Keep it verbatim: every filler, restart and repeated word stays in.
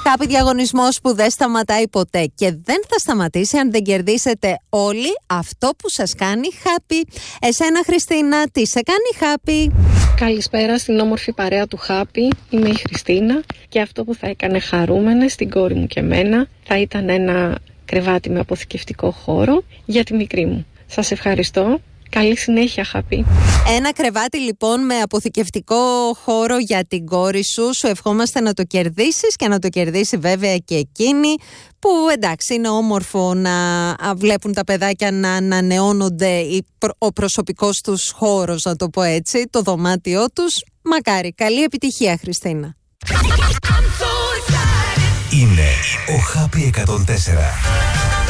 Happy διαγωνισμός που δεν σταματάει ποτέ και δεν θα σταματήσει αν δεν κερδίσετε όλοι αυτό που σας κάνει happy. Εσένα, Χριστίνα, τι σε κάνει happy? Καλησπέρα στην όμορφη παρέα του Happy. Είμαι η Χριστίνα και αυτό που θα έκανε χαρούμενες στην κόρη μου και εμένα θα ήταν ένα κρεβάτι με αποθηκευτικό χώρο για τη μικρή μου. Σας ευχαριστώ. Καλή συνέχεια, Happy. Ένα κρεβάτι λοιπόν με αποθηκευτικό χώρο για την κόρη σου. Σου ευχόμαστε να το κερδίσεις και να το κερδίσει βέβαια και εκείνη, που εντάξει είναι όμορφο να βλέπουν τα παιδάκια να ανανεώνονται ο προσωπικός τους χώρος, να το πω έτσι, το δωμάτιό τους. Μακάρι. Καλή επιτυχία, Χριστίνα. Είναι ο Happy εκατόν τέσσερα.